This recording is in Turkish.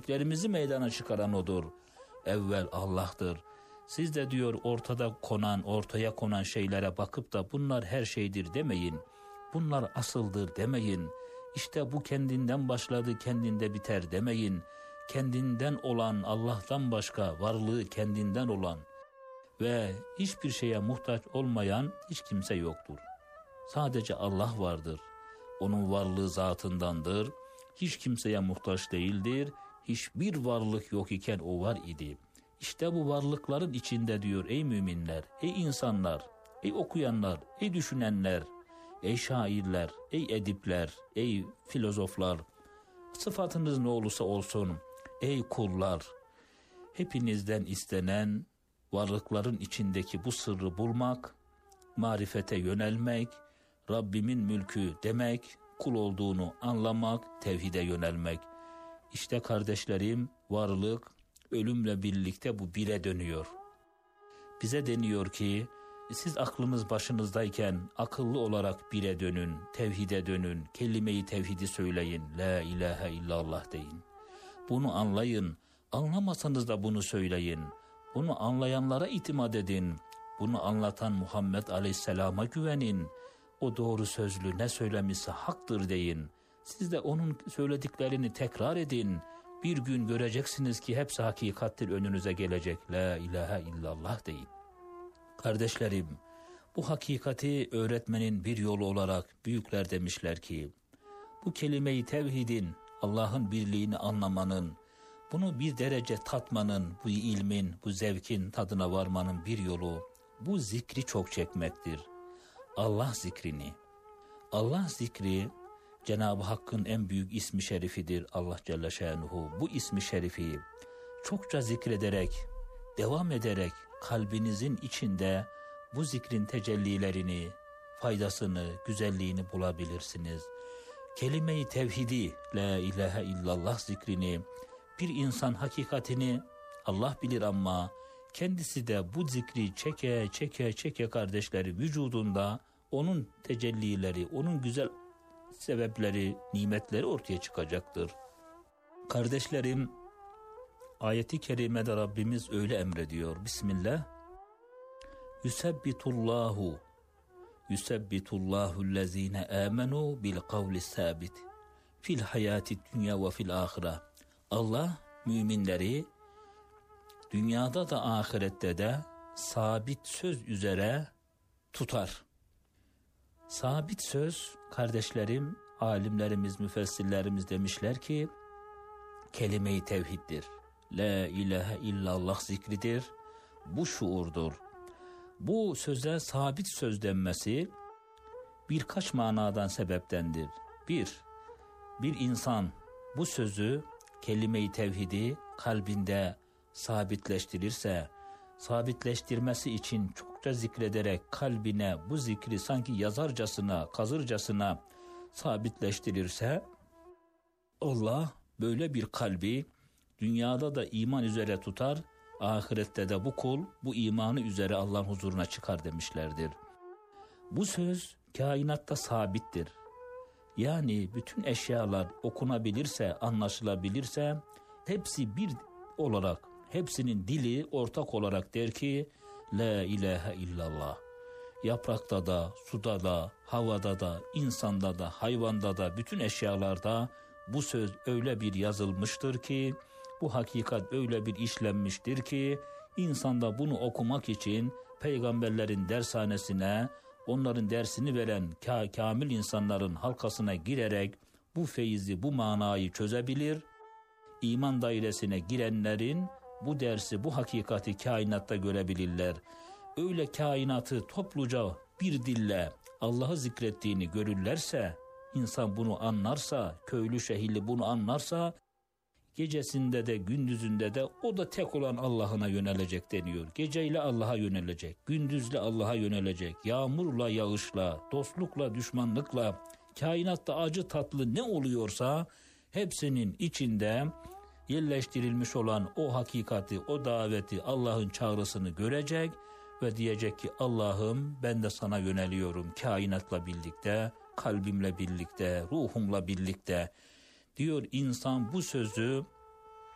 gördüklerimizi meydana çıkaran O'dur. Evvel Allah'tır. Siz de diyor ortaya konan şeylere bakıp da bunlar her şeydir demeyin. Bunlar asıldır demeyin. İşte bu kendinden başladı, kendinde biter demeyin. Kendinden olan, Allah'tan başka varlığı kendinden olan ve hiçbir şeye muhtaç olmayan hiç kimse yoktur. Sadece Allah vardır. Onun varlığı zatındandır. Hiç kimseye muhtaç değildir. Hiçbir varlık yok iken o var idi. İşte bu varlıkların içinde diyor ey müminler, ey insanlar, ey okuyanlar, ey düşünenler, ey şairler, ey edipler, ey filozoflar, sıfatınız ne olursa olsun, ey kullar, hepinizden istenen varlıkların içindeki bu sırrı bulmak, marifete yönelmek, Rabbimin mülkü demek, kul olduğunu anlamak, tevhide yönelmek. İşte kardeşlerim, varlık ölümle birlikte bu bire dönüyor. Bize deniyor ki siz aklınız başınızdayken akıllı olarak bire dönün, tevhide dönün, kelime-i tevhidi söyleyin, la ilahe illallah deyin. Bunu anlayın, anlamasanız da bunu söyleyin. Bunu anlayanlara itimat edin. Bunu anlatan Muhammed Aleyhisselam'a güvenin. O doğru sözlü ne söylemişse haktır deyin. Siz de onun söylediklerini tekrar edin. Bir gün göreceksiniz ki hepsi hakikattir, önünüze gelecek. La ilahe illallah deyin. Kardeşlerim, bu hakikati öğretmenin bir yolu olarak büyükler demişler ki, bu kelime-i tevhidin, Allah'ın birliğini anlamanın, bunu bir derece tatmanın, bu ilmin, bu zevkin tadına varmanın bir yolu, bu zikri çok çekmektir. Allah zikrini. Allah zikri, Cenab-ı Hakk'ın en büyük ismi şerifidir Allah Celle Şanuhu. Bu ismi şerifi çokça zikrederek, devam ederek kalbinizin içinde bu zikrin tecellilerini, faydasını, güzelliğini bulabilirsiniz. Kelime-i tevhidi, la ilahe illallah zikrini, bir insan hakikatini Allah bilir ama kendisi de bu zikri çeke kardeşleri vücudunda onun tecellileri, onun güzel sebepleri, nimetleri ortaya çıkacaktır. Kardeşlerim, ayeti kerimede Rabbimiz öyle emrediyor. Bismillah. Yusebbitullahü'llezine amenu bil kavli sabit fil hayati dünya ve fil ahire. Allah müminleri dünyada da ahirette de sabit söz üzere tutar. Sabit söz, kardeşlerim, alimlerimiz, müfessirlerimiz demişler ki kelime-i tevhiddir. La ilahe illallah zikridir. Bu şuurdur. Bu söze sabit söz denmesi birkaç manadan sebeptendir. Bir insan bu sözü, kelime-i tevhidi kalbinde sabitleştirirse, sabitleştirmesi için çokça zikrederek kalbine bu zikri sanki yazarcasına, kazırcasına sabitleştirirse, Allah böyle bir kalbi dünyada da iman üzere tutar, ahirette de bu kul bu imanı üzere Allah'ın huzuruna çıkar demişlerdir. Bu söz kainatta sabittir. Yani bütün eşyalar okunabilirse, anlaşılabilirse hepsi bir olarak, hepsinin dili ortak olarak der ki la ilahe illallah. Yaprakta da, suda da, havada da, insanda da, hayvanda da, bütün eşyalarda bu söz öyle bir yazılmıştır ki, bu hakikat öyle bir işlenmiştir ki, insanda bunu okumak için peygamberlerin dershanesine, onların dersini veren kamil insanların halkasına girerek bu feyzi, bu manayı çözebilir. İman dairesine girenlerin bu dersi, bu hakikati kainatta görebilirler. Öyle kainatı topluca bir dille Allah'ı zikrettiğini görürlerse, insan bunu anlarsa, köylü şehirli bunu anlarsa, gecesinde de gündüzünde de o da tek olan Allah'ına yönelecek deniyor. Geceyle Allah'a yönelecek, gündüzle Allah'a yönelecek, yağmurla, yağışla, dostlukla, düşmanlıkla, kainatta acı tatlı ne oluyorsa hepsinin içinde yerleştirilmiş olan o hakikati, o daveti, Allah'ın çağrısını görecek ve diyecek ki Allah'ım ben de sana yöneliyorum kainatla birlikte, kalbimle birlikte, ruhumla birlikte diyor. İnsan bu sözü